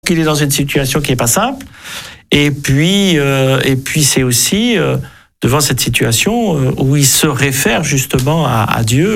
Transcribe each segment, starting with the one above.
qu'il est dans une situation qui est pas simple. Et puis c'est aussi devant cette situation où il se réfère justement à Dieu,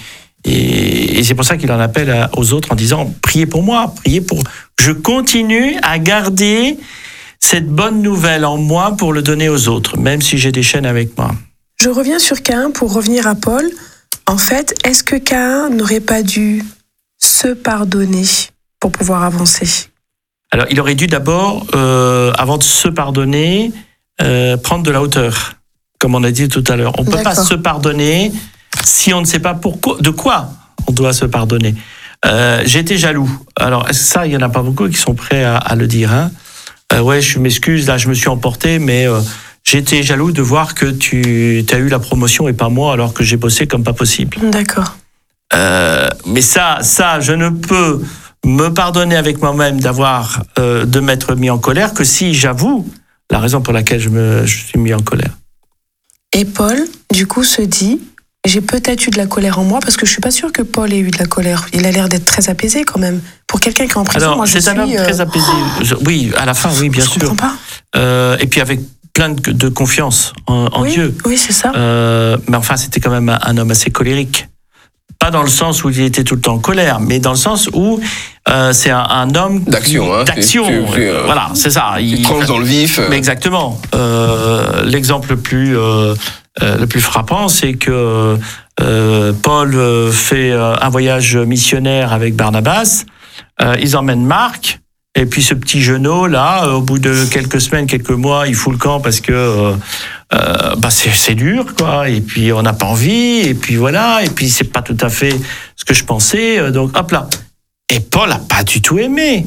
et c'est pour ça qu'il en appelle aux autres en disant priez pour moi, priez pour. Je continue à garder cette bonne nouvelle en moi pour le donner aux autres, même si j'ai des chaînes avec moi. Je reviens sur Caïn pour revenir à Paul. En fait, est-ce que Caïn n'aurait pas dû se pardonner pour pouvoir avancer ? Alors, il aurait dû d'abord, avant de se pardonner, prendre de la hauteur, comme on a dit tout à l'heure. On ne peut pas se pardonner si on ne sait pas de quoi on doit se pardonner. J'étais jaloux. Alors, ça, il n'y en a pas beaucoup qui sont prêts à le dire. Hein. Ouais, je m'excuse, là, je me suis emporté, mais j'étais jaloux de voir que tu as eu la promotion et pas moi, alors que j'ai bossé comme pas possible. D'accord. Mais ça, je ne peux me pardonner avec moi-même de m'être mis en colère que si j'avoue la raison pour laquelle je suis mis en colère. Et Paul, du coup, se dit, j'ai peut-être eu de la colère en moi, parce que je suis pas sûre que Paul ait eu de la colère. Il a l'air d'être très apaisé quand même. Pour quelqu'un qui est en prison, alors, moi je suis... c'est un homme très apaisé. Oui, à la fin, oui, bien sûr. Je comprends pas. Et puis avec plein de confiance en Dieu. Oui, c'est ça. Mais enfin, c'était quand même un homme assez colérique. Pas dans le sens où il était tout le temps en colère, mais dans le sens où c'est un homme d'action. Voilà, c'est ça. Il tranche dans le vif. Mais exactement. L'exemple le plus frappant, c'est que Paul fait un voyage missionnaire avec Barnabas. Ils emmènent Marc. Et puis ce petit genou là, au bout de quelques semaines, quelques mois, il fout le camp parce que c'est dur, quoi. Et puis on n'a pas envie. Et puis voilà. Et puis c'est pas tout à fait ce que je pensais. Donc hop là. Et Paul a pas du tout aimé.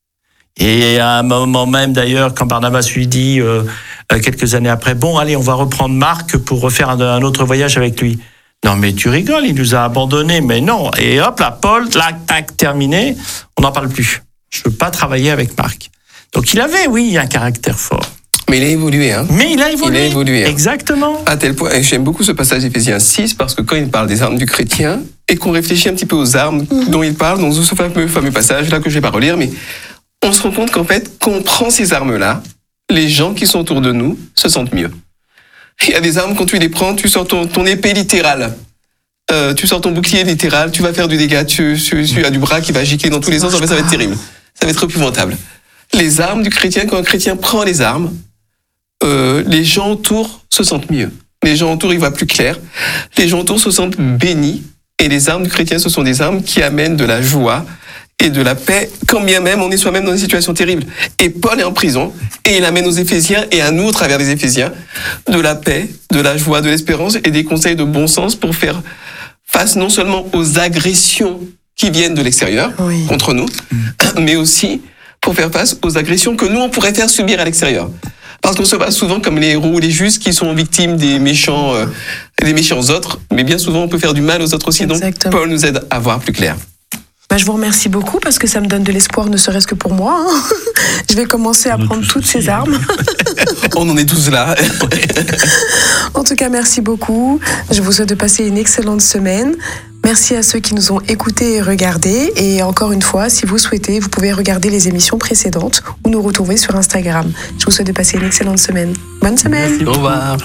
Et à un moment même d'ailleurs, quand Barnabas lui dit quelques années après, bon allez, on va reprendre Marc pour refaire un autre voyage avec lui. Non mais tu rigoles, il nous a abandonnés. Mais non. Et hop là, Paul, tac, terminé. On n'en parle plus. Je veux pas travailler avec Marc. Donc il avait, oui, un caractère fort. Mais il a évolué, hein. Mais il a évolué. Hein. Exactement. À tel point, et j'aime beaucoup ce passage d'Éphésiens 6, parce que quand il parle des armes du chrétien, et qu'on réfléchit un petit peu aux armes dont il parle, dans ce fameux passage, là que je vais pas relire, mais on se rend compte qu'en fait, quand on prend ces armes-là, les gens qui sont autour de nous se sentent mieux. Il y a des armes, quand tu les prends, tu sors ton épée littérale. Tu sors ton bouclier littéral, tu vas faire du dégât, tu as du bras qui va gicler dans tous les sens, en fait, ça va être terrible. Ça va être épouvantable. Les armes du chrétien, quand un chrétien prend les armes, les gens autour se sentent mieux. Les gens autour, ils voient plus clair. Les gens autour se sentent bénis. Et les armes du chrétien, ce sont des armes qui amènent de la joie et de la paix, quand bien même on est soi-même dans une situation terrible. Et Paul est en prison, et il amène aux Éphésiens, et à nous, au travers des Éphésiens, de la paix, de la joie, de l'espérance, et des conseils de bon sens pour faire face non seulement aux agressions qui viennent de l'extérieur, contre nous, mais aussi pour faire face aux agressions que nous, on pourrait faire subir à l'extérieur. Parce qu'on se voit souvent comme les héros ou les justes qui sont victimes des méchants autres, mais bien souvent on peut faire du mal aux autres aussi. Exactement. Donc Paul nous aide à voir plus clair. Je vous remercie beaucoup parce que ça me donne de l'espoir, ne serait-ce que pour moi. Hein. Je vais commencer à prendre toutes ces armes. On en est tous là. En tout cas, merci beaucoup. Je vous souhaite de passer une excellente semaine. Merci à ceux qui nous ont écoutés et regardés. Et encore une fois, si vous souhaitez, vous pouvez regarder les émissions précédentes ou nous retrouver sur Instagram. Je vous souhaite de passer une excellente semaine. Bonne semaine. Merci. Au revoir.